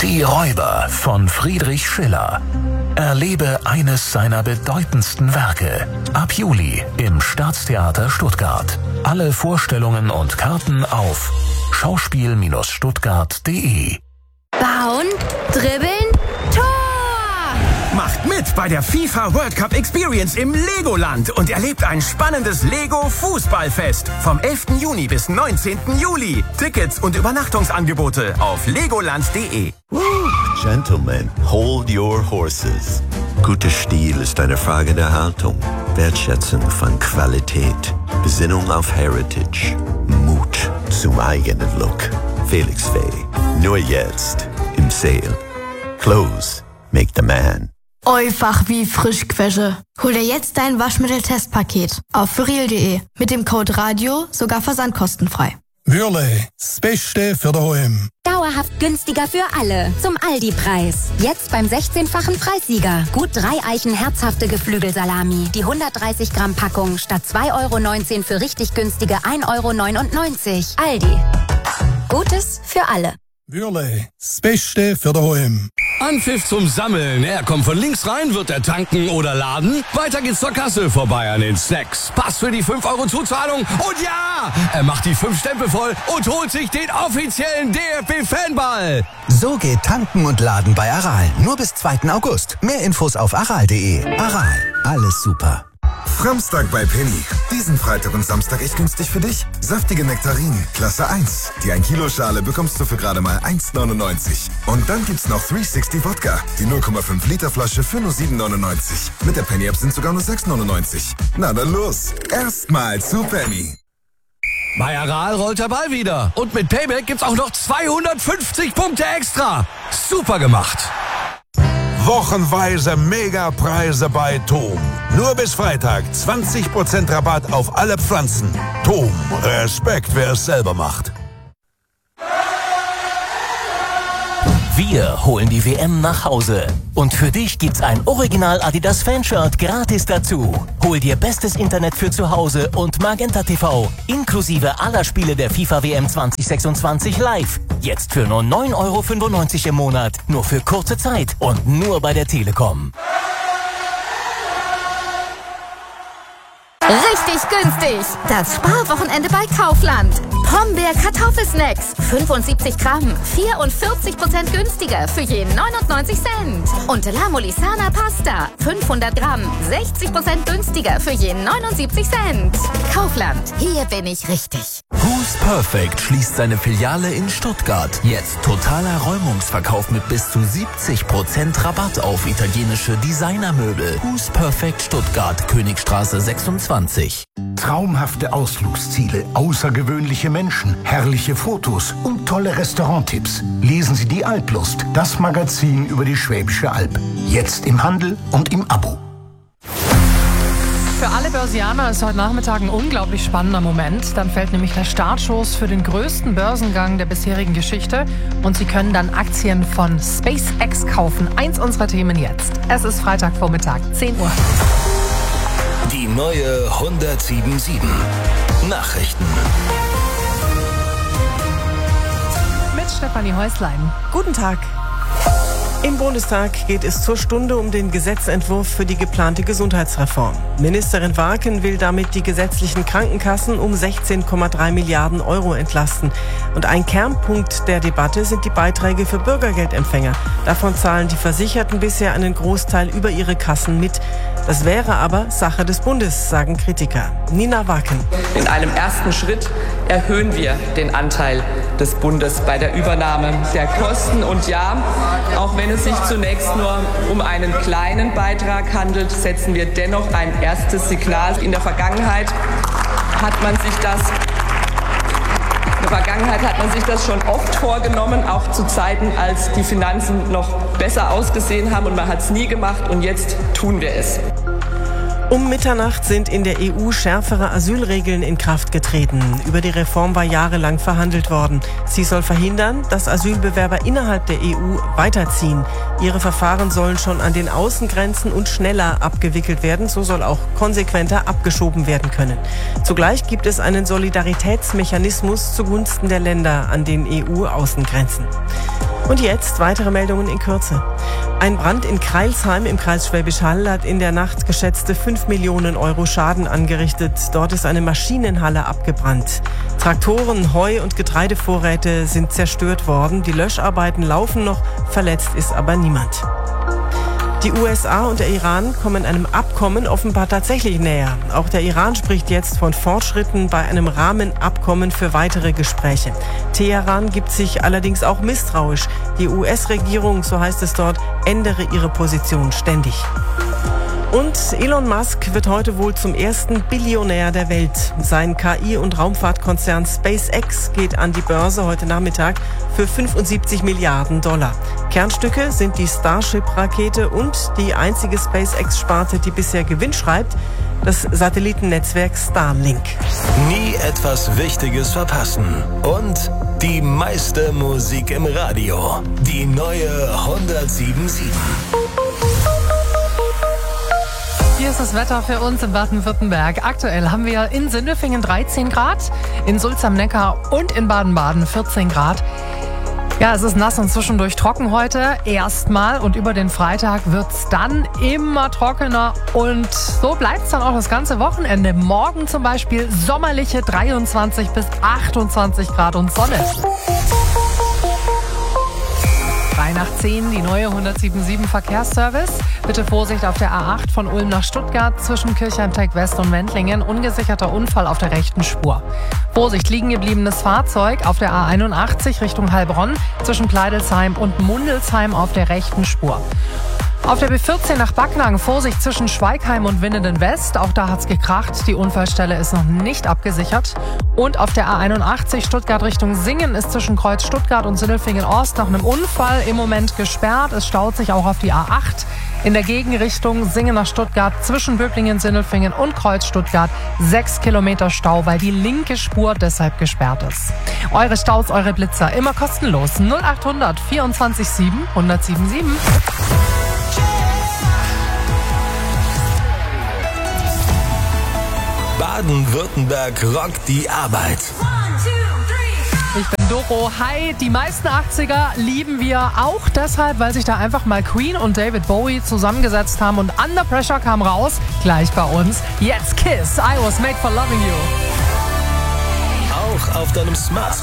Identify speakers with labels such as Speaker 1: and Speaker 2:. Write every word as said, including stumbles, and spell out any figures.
Speaker 1: Die Räuber von Friedrich Schiller. Erlebe eines seiner bedeutendsten Werke. Ab Juli im Staatstheater Stuttgart. Alle Vorstellungen und Karten auf schauspiel Stuttgart punkt de.
Speaker 2: Bauen, dribbeln, Tor!
Speaker 3: Macht mit bei der FIFA World Cup Experience im Legoland und erlebt ein spannendes Lego-Fußballfest vom elften Juni bis neunzehnten Juli. Tickets und Übernachtungsangebote auf legoland punkt de.
Speaker 4: Gentlemen, hold your horses. Guter Stil ist eine Frage der Haltung, Wertschätzung von Qualität, Besinnung auf Heritage, Mut zum eigenen Look. Felix Faye, nur jetzt im Sale. Clothes make the man.
Speaker 2: Einfach wie Frischquäsche. Hol dir jetzt dein Waschmittel-Testpaket auf furiel punkt de. Mit dem Code RADIO sogar versandkostenfrei.
Speaker 5: Würle, das Beste für daheim.
Speaker 6: Dauerhaft günstiger für alle. Zum Aldi-Preis. Jetzt beim sechzehnfachen Preissieger. Gut drei Eichen herzhafte Geflügelsalami. Die hundertdreißig Gramm Packung statt zwei Euro neunzehn für richtig günstige ein Euro neunundneunzig. Aldi. Gutes für alle.
Speaker 5: Würle, das Beste für daheim.
Speaker 7: Anpfiff zum Sammeln. Er kommt von links rein, wird er tanken oder laden. Weiter geht's zur Kasse, vorbei an den Snacks. Pass für die fünf Euro Zuzahlung. Und ja, er macht die fünf Stempel voll und holt sich den offiziellen D F B-Fanball.
Speaker 8: So geht Tanken und Laden bei Aral. Nur bis zweiten August. Mehr Infos auf aral punkt de. Aral. Alles super.
Speaker 9: Samstag bei Penny. Diesen Freitag und Samstag echt günstig für dich. Saftige Nektarinen, Klasse eins. Die ein Kilo Schale bekommst du für gerade mal eins neunundneunzig. Und dann gibt's noch dreihundertsechzig Wodka. Die null Komma fünf Liter Flasche für nur sieben neunundneunzig. Mit der Penny App sind sogar nur sechs neunundneunzig. Na dann los. Erstmal zu Penny.
Speaker 7: Bei Aral rollt der Ball wieder. Und mit Payback gibt's auch noch zweihundertfünfzig Punkte extra. Super gemacht.
Speaker 10: Wochenweise Megapreise bei Tom. Nur bis Freitag zwanzig Prozent Rabatt auf alle Pflanzen. Tom, Respekt, wer es selber macht.
Speaker 1: Wir holen die W M nach Hause. Und für dich gibt's ein Original Adidas Fanshirt gratis dazu. Hol dir bestes Internet für zu Hause und Magenta T V inklusive aller Spiele der FIFA W M zwanzig sechsundzwanzig live. Jetzt für nur neun Euro fünfundneunzig im Monat. Nur für kurze Zeit und nur bei der Telekom.
Speaker 2: Richtig günstig. Das Sparwochenende bei Kaufland. Pombeer Kartoffelsnacks. fünfundsiebzig Gramm. vierundvierzig Prozent günstiger für je neunundneunzig Cent. Und La Molisana Pasta. fünfhundert Gramm. sechzig Prozent günstiger für je neunundsiebzig Cent. Kaufland. Hier bin ich richtig.
Speaker 1: Who's Perfect schließt seine Filiale in Stuttgart. Jetzt totaler Räumungsverkauf mit bis zu siebzig Prozent Rabatt auf italienische Designermöbel. Who's Perfect Stuttgart, Königstraße sechsundzwanzig.
Speaker 11: Traumhafte Ausflugsziele, außergewöhnliche Menschen, herrliche Fotos und tolle Restauranttipps. Lesen Sie die Alplust, das Magazin über die Schwäbische Alb. Jetzt im Handel und im Abo.
Speaker 12: Für alle Börsianer ist heute Nachmittag ein unglaublich spannender Moment. Dann fällt nämlich der Startschuss für den größten Börsengang der bisherigen Geschichte. Und Sie können dann Aktien von SpaceX kaufen. Eins unserer Themen jetzt. Es ist Freitagvormittag, zehn Uhr.
Speaker 1: Die neue hundertsieben Komma sieben. Nachrichten.
Speaker 12: Mit Stefanie Häuslein. Guten Tag.
Speaker 13: Im Bundestag geht es zur Stunde um den Gesetzentwurf für die geplante Gesundheitsreform. Ministerin Warken will damit die gesetzlichen Krankenkassen um sechzehn Komma drei Milliarden Euro entlasten. Und ein Kernpunkt der Debatte sind die Beiträge für Bürgergeldempfänger. Davon zahlen die Versicherten bisher einen Großteil über ihre Kassen mit. Das wäre aber Sache des Bundes, sagen Kritiker. Nina Warken.
Speaker 14: In einem ersten Schritt erhöhen wir den Anteil des Bundes bei der Übernahme der Kosten. Und ja, auch wenn es sich zunächst nur um einen kleinen Beitrag handelt, setzen wir dennoch ein erstes Signal. In der Vergangenheit hat man sich das In der Vergangenheit hat man sich das schon oft vorgenommen, auch zu Zeiten, als die Finanzen noch besser ausgesehen haben, und man hat es nie gemacht, und jetzt tun wir es.
Speaker 13: Um Mitternacht sind in der E U schärfere Asylregeln in Kraft getreten. Über die Reform war jahrelang verhandelt worden. Sie soll verhindern, dass Asylbewerber innerhalb der E U weiterziehen. Ihre Verfahren sollen schon an den Außengrenzen und schneller abgewickelt werden. So soll auch konsequenter abgeschoben werden können. Zugleich gibt es einen Solidaritätsmechanismus zugunsten der Länder an den E U-Außengrenzen. Und jetzt weitere Meldungen in Kürze. Ein Brand in Crailsheim im Kreis Schwäbisch Hall hat in der Nacht geschätzte fünf Millionen Euro Schaden angerichtet. Dort ist eine Maschinenhalle abgebrannt. Traktoren, Heu- und Getreidevorräte sind zerstört worden. Die Löscharbeiten laufen noch, verletzt ist aber niemand. Die U S A und der Iran kommen einem Abkommen offenbar tatsächlich näher. Auch der Iran spricht jetzt von Fortschritten bei einem Rahmenabkommen für weitere Gespräche. Teheran gibt sich allerdings auch misstrauisch. Die U S-Regierung, so heißt es dort, ändere ihre Position ständig. Und Elon Musk wird heute wohl zum ersten Billionär der Welt. Sein K I- und Raumfahrtkonzern SpaceX geht an die Börse heute Nachmittag für fünfundsiebzig Milliarden Dollar. Kernstücke sind die Starship-Rakete und die einzige SpaceX-Sparte, die bisher Gewinn schreibt, das Satellitennetzwerk Starlink.
Speaker 1: Nie etwas Wichtiges verpassen. Und die meiste Musik im Radio. Die neue hundertsieben Komma sieben.
Speaker 12: Hier ist das Wetter für uns in Baden-Württemberg. Aktuell haben wir in Sindelfingen dreizehn Grad, in Sulz am Neckar und in Baden-Baden vierzehn Grad. Ja, es ist nass und zwischendurch trocken heute erstmal und über den Freitag wird's dann immer trockener und so bleibt's dann auch das ganze Wochenende. Morgen zum Beispiel sommerliche dreiundzwanzig bis achtundzwanzig Grad und Sonne. drei nach zehn, die neue hundertsieben Komma sieben Verkehrsservice. Bitte Vorsicht auf der A acht von Ulm nach Stuttgart zwischen Kirchheim-Teck West und Wendlingen. Ungesicherter Unfall auf der rechten Spur. Vorsicht, liegen gebliebenes Fahrzeug auf der A einundachtzig Richtung Heilbronn zwischen Pleidelsheim und Mundelsheim auf der rechten Spur. Auf der B vierzehn nach Backnang, Vorsicht zwischen Schweigheim und Winnenden West. Auch da hat's gekracht. Die Unfallstelle ist noch nicht abgesichert. Und auf der A einundachtzig Stuttgart Richtung Singen ist zwischen Kreuz Stuttgart und Sindelfingen-Ost nach einem Unfall im Moment gesperrt. Es staut sich auch auf die A acht. In der Gegenrichtung Singen nach Stuttgart zwischen Böblingen, Sindelfingen und Kreuz Stuttgart sechs Kilometer Stau, weil die linke Spur deshalb gesperrt ist. Eure Staus, eure Blitzer, immer kostenlos. null achthundert vierundzwanzig sieben hundertsieben sieben.
Speaker 1: Baden-Württemberg rockt die Arbeit.
Speaker 12: Ich bin Doro. Hi, die meisten achtziger lieben wir auch deshalb, weil sich da einfach mal Queen und David Bowie zusammengesetzt haben und Under Pressure kam raus, gleich bei uns. Jetzt Kiss, I Was Made for Loving You.
Speaker 1: Auch auf deinem Smart